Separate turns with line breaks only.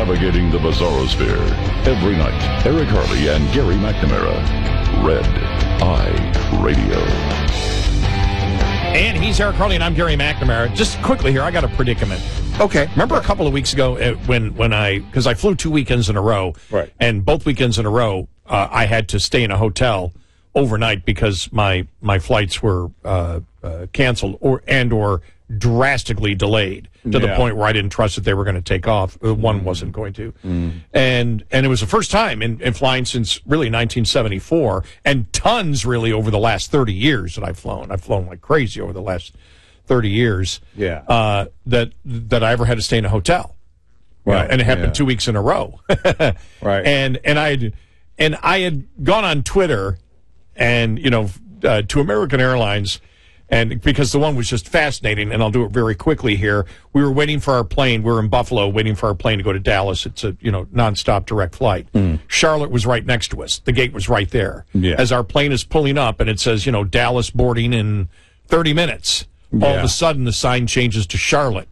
navigating the bizarrosphere. Every night, Eric Harley and Gary McNamara. Red Eye Radio.
And he's Eric Harley, and I'm Gary McNamara. Just quickly here, I got a predicament.
Okay.
Remember a couple of weeks ago because I flew 2 weekends in a row,
right?
And both weekends in a row, I had to stay in a hotel overnight because my flights were canceled or drastically delayed to the point where I didn't trust that they were going to take off. One wasn't going to. And it was the first time in flying since really 1974, and tons really over the last 30 years that I've flown. I've flown like crazy over the last 30 years.
Yeah.
That I ever had to stay in a hotel. Right. And it happened 2 weeks in a row.
Right.
And I had gone on Twitter and, to American Airlines, and because the one was just fascinating, and I'll do it very quickly here. We were waiting for our plane. We were in Buffalo waiting for our plane to go to Dallas. It's a, nonstop direct flight. Charlotte was right next to us. The gate was right there.
Yeah.
As our plane is pulling up, and it says, Dallas boarding in 30 minutes. All of a sudden, the sign changes to Charlotte.